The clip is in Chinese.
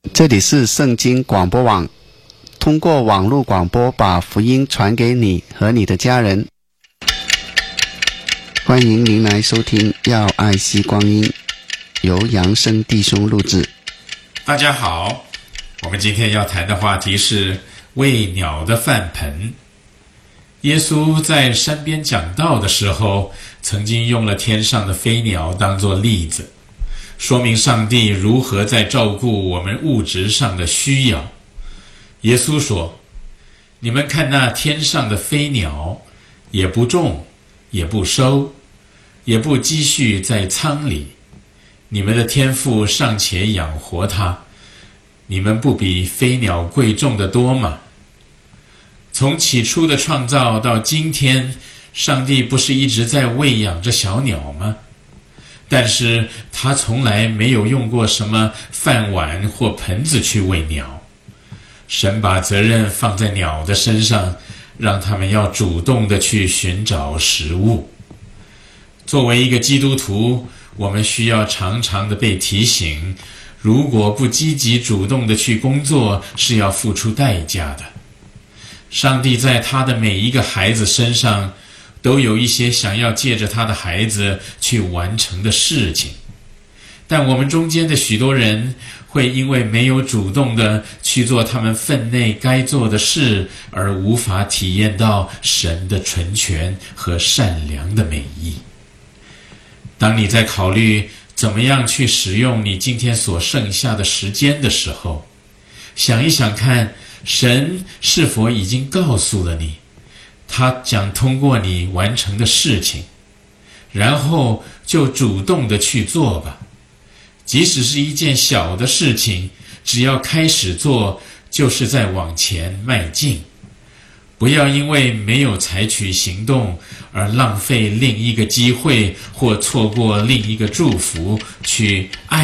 这里是圣经广播网，通过网络广播把福音传给你和你的家人。欢迎您来收听要爱惜光阴，由杨生弟兄录制。 大家好，我们今天要谈的话题是喂鸟的饭盆。耶稣在山边讲道的时候，曾经用了天上的飞鸟当作例子，说明上帝如何在照顾我们物质上的需要。耶稣说，你们看那天上的飞鸟，也不种，也不收，也不积蓄在仓里，你们的天父尚且养活它，你们不比飞鸟贵重的多吗？从起初的创造到今天，上帝不是一直在喂养着小鸟吗？但是他从来没有用过什么饭碗或盆子去喂鸟。神把责任放在鸟的身上，让他们要主动地去寻找食物。作为一个基督徒，我们需要常常地被提醒，如果不积极主动地去工作，是要付出代价的。上帝在他的每一个孩子身上都有一些想要借着他的孩子去完成的事情，但我们中间的许多人会因为没有主动的去做他们分内该做的事，而无法体验到神的纯全和善良的美意。当你在考虑怎么样去使用你今天所剩下的时间的时候，想一想看，神是否已经告诉了你他想通过你完成的事情，然后就主动的去做吧。即使是一件小的事情，只要开始做，就是在往前迈进。不要因为没有采取行动而浪费另一个机会，或错过另一个祝福，去爱